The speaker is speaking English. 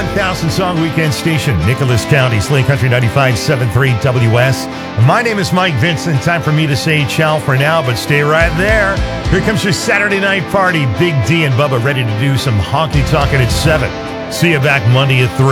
1,000 song weekend station, Nicholas County, Slate Country 95.73 WS. My name is Mike Vincent. Time for me to say ciao for now, but stay right there. Here comes your Saturday night party. Big D and Bubba ready to do some honky talking at 7. See you back Monday at 3.